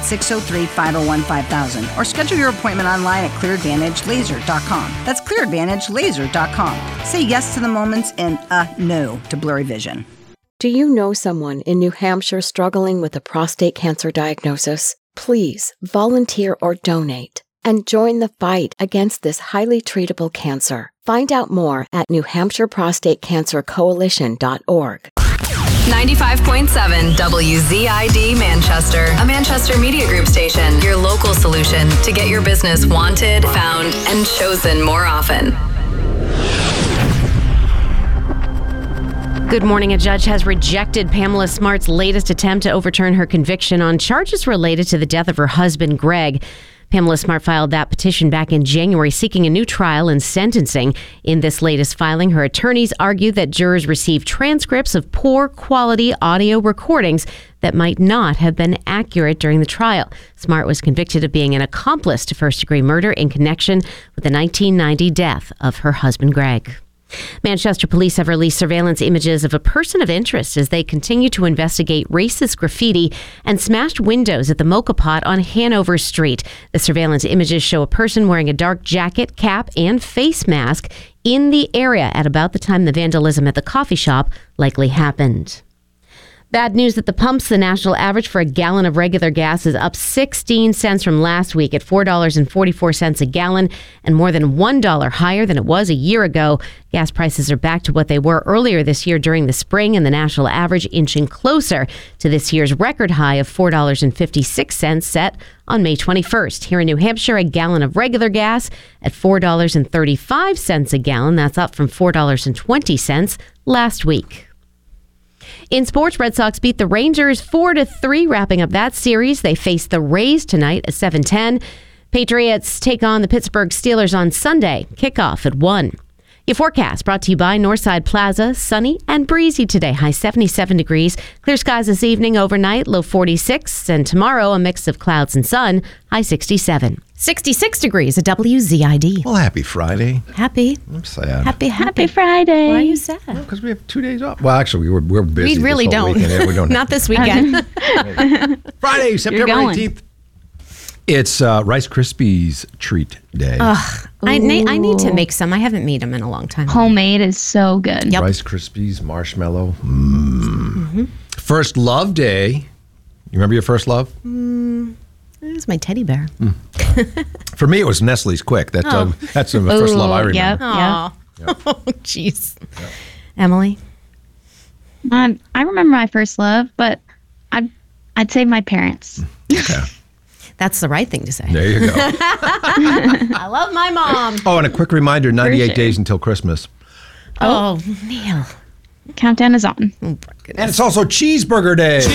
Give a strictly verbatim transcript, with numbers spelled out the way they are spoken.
at six oh three, five oh one, five thousand or schedule your appointment online at clear advantage laser dot com. That's clear advantage laser dot com. Say yes to the moments and a no to blurry vision. Do you know someone in New Hampshire struggling with a prostate cancer diagnosis? Please volunteer or donate and join the fight against this highly treatable cancer. Find out more at new hampshire prostate cancer coalition dot org. ninety-five point seven W Z I D Manchester, a Manchester Media Group station, your local solution to get your business wanted, found, and chosen more often. Good morning. A judge has rejected Pamela Smart's latest attempt to overturn her conviction on charges related to the death of her husband, Greg. Pamela Smart filed that petition back in January, seeking a new trial and sentencing. In this latest filing, her attorneys argue that jurors received transcripts of poor quality audio recordings that might not have been accurate during the trial. Smart was convicted of being an accomplice to first-degree murder in connection with the nineteen ninety death of her husband, Greg. Manchester police have released surveillance images of a person of interest as they continue to investigate racist graffiti and smashed windows at the Mocha Pot on Hanover Street. The surveillance images show a person wearing a dark jacket, cap, and face mask in the area at about the time the vandalism at the coffee shop likely happened. Bad news at the pumps. The national average for a gallon of regular gas is up sixteen cents from last week at four dollars and forty-four cents a gallon and more than one dollar higher than it was a year ago. Gas prices are back to what they were earlier this year during the spring, and the national average inching closer to this year's record high of four dollars and fifty-six cents set on May twenty-first. Here in New Hampshire, a gallon of regular gas at four dollars and thirty-five cents a gallon. That's up from four dollars and twenty cents last week. In sports, Red Sox beat the Rangers four to three, wrapping up that series. They face the Rays tonight at seven ten. Patriots take on the Pittsburgh Steelers on Sunday. Kickoff at one. Your forecast brought to you by Northside Plaza. Sunny and breezy today. High seventy-seven degrees. Clear skies this evening, overnight, low forty-six. And tomorrow, a mix of clouds and sun, high sixty-seven. sixty-six degrees at W Z I D. Well, happy Friday. Happy. I'm sad. Happy, happy. Happy Friday. Why are you sad? Because we have two days off. Well, actually, we were, we're busy. We really this whole don't. Weekend. Yeah, we don't. Not this weekend. Friday, September eighteenth. It's uh, Rice Krispies treat day. Ugh, I, na- I need to make some. I haven't made them in a long time. Homemade is so good. Yep. Rice Krispies, marshmallow. Mm. Mm-hmm. First love day. You remember your first love? Mm, it was my teddy bear. Mm. For me, it was Nestle's Quick. That, Oh. uh, that's the first Ooh, love I remember. yep. Aw. Oh, jeez. Emily? Um, I remember my first love, but I'd, I'd say my parents. Okay. That's the right thing to say. There you go. I love my mom. Oh, and a quick reminder, ninety-eight sure. days until Christmas. Oh, Neil. Countdown is on. Oh, my goodness. And it's also Cheeseburger Day.